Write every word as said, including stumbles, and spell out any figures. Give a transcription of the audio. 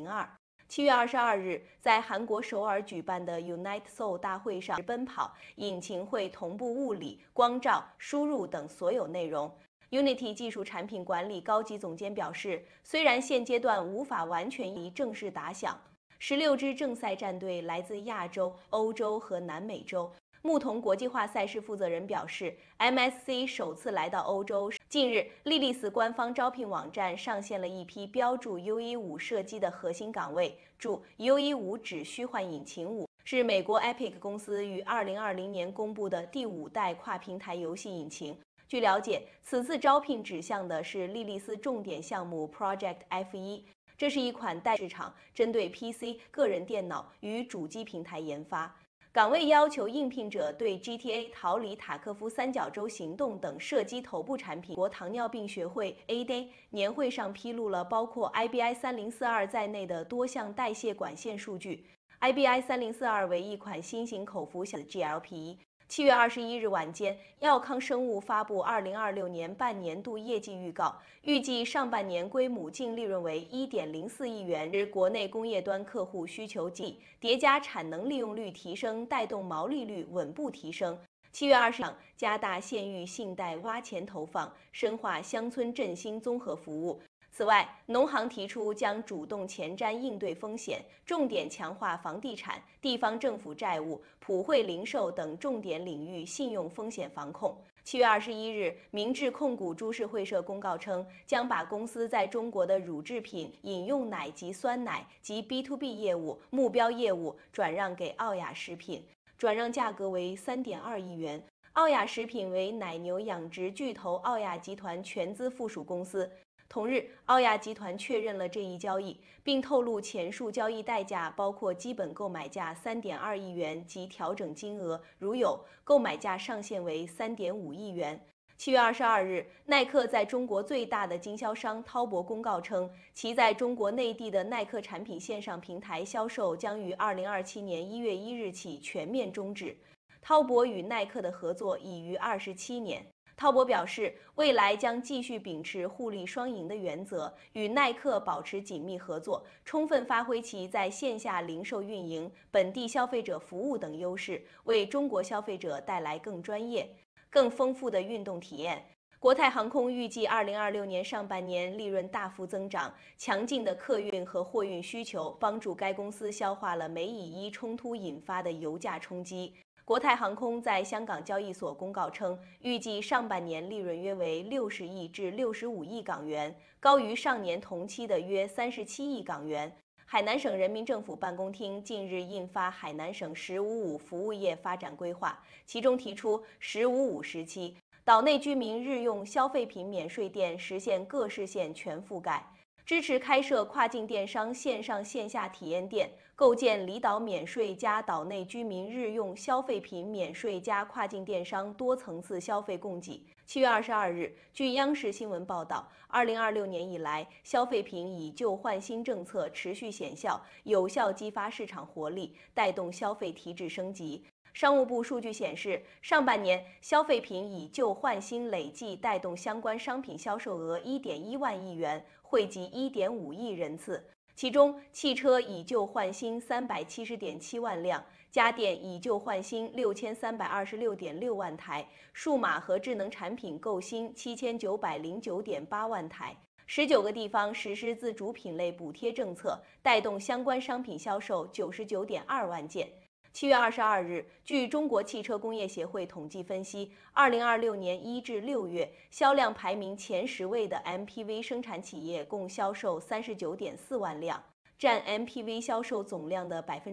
二。七月二十二日，在韩国首尔举办的 Unite Seoul 大会上，奔跑引擎会同步物理、光照、输入等所有内容。Unity 技术产品管理高级总监表示，虽然现阶段无法完全以正式打响，十六支正赛战队来自亚洲、欧洲和南美洲。牧童国际化赛事负责人表示 ，M S C 首次来到欧洲。近日，莉莉丝官方招聘网站上线了一批标注 U 十五 射击的核心岗位，注 U 十五 指虚幻引擎五，是美国 Epic 公司于二零二零年公布的第五代跨平台游戏引擎。据了解，此次招聘指向的是莉莉丝重点项目 Project F 一，这是一款带市场针对 P C、个人电脑与主机平台研发。岗位要求应聘者对 G T A、逃离塔科夫三角洲行动等射击头部产品。国糖尿病学会 A D A 年会上披露了包括 I B I 三零四二在内的多项代谢管线数据。I B I 三零四二为一款新型口服小 G L P。七月二十一日晚间，药康生物发布二零二六年半年度业绩预告，预计上半年归母净利润为 一点零四亿元，日国内工业端客户需求激，叠加产能利用率提升，带动毛利率稳步提升。七月二十日，加大县域信贷挖钱投放，深化乡村振兴综合服务。此外，农行提出将主动前瞻应对风险，重点强化房地产、地方政府债务、普惠零售等重点领域信用风险防控。七月二十一日，明治控股株式会社公告称，将把公司在中国的乳制品、饮用奶及酸奶及 B to B 业务目标业务转让给奥雅食品，转让价格为 三点二亿元。奥雅食品为奶牛养殖巨头奥雅集团全资附属公司。同日，奥雅集团确认了这一交易，并透露前述交易代价包括基本购买价 三点二亿元及调整金额，如有，购买价上限为 三点五亿元。七月二十二日，耐克在中国最大的经销商滔博公告称，其在中国内地的耐克产品线上平台销售将于二零二七年一月一日起全面终止。滔博与耐克的合作已逾二十七年。滔博表示，未来将继续秉持互利双赢的原则，与耐克保持紧密合作，充分发挥其在线下零售运营、本地消费者服务等优势，为中国消费者带来更专业、更丰富的运动体验。国泰航空预计二零二六年上半年利润大幅增长，强劲的客运和货运需求帮助该公司消化了美以伊冲突引发的油价冲击。国泰航空在香港交易所公告称，预计上半年利润约为六十亿至六十五亿港元，高于上年同期的约三十七亿港元。海南省人民政府办公厅近日印发海南省“十五五”服务业发展规划，其中提出“十五五”时期，岛内居民日用消费品免税店实现各市县全覆盖。支持开设跨境电商线上线下体验店，构建离岛免税加岛内居民日用消费品免税加跨境电商多层次消费供给。七月二十二日，据央视新闻报道，二零二六年以来，消费品以旧换新政策持续显效，有效激发市场活力，带动消费提质升级。商务部数据显示，上半年消费品以旧换新累计带动相关商品销售额 一点一万亿元，惠及 一点五亿人次。其中，汽车以旧换新 三百七十点七万辆，家电以旧换新 六千三百二十六点六万台，数码和智能产品购新 七千九百零九点八万台。十九个地方实施自主品类补贴政策，带动相关商品销售 九十九点二万件。七月二十二日，据中国汽车工业协会统计分析，二零二六年一至六月销量排名前十位的 M P V 生产企业共销售三十九点四万辆，占 M P V 销售总量的百分之